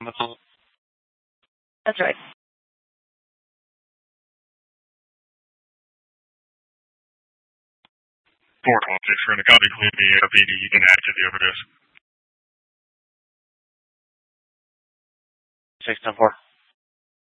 That's right. 426, we're going to copy clean the ARPD and add to the overdose. 610-4.